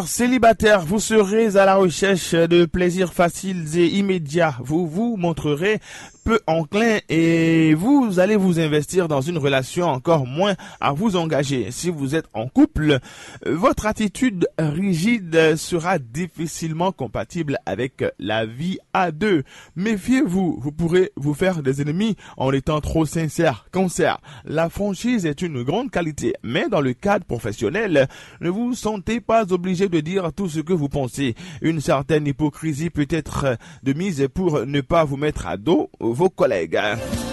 Célibataire, vous serez à la recherche de plaisirs faciles et immédiats. Vous vous montrerez peu enclin et vous allez vous investir dans une relation encore moins à vous engager. Si vous êtes en couple, votre attitude rigide sera difficilement compatible avec la vie à deux. Méfiez-vous, vous pourrez vous faire des ennemis en étant trop sincère. Cancer, la franchise est une grande qualité, mais dans le cadre professionnel, ne vous sentez pas obligé de dire tout ce que vous pensez. Une certaine hypocrisie peut être de mise pour ne pas vous mettre à dos vos collègues.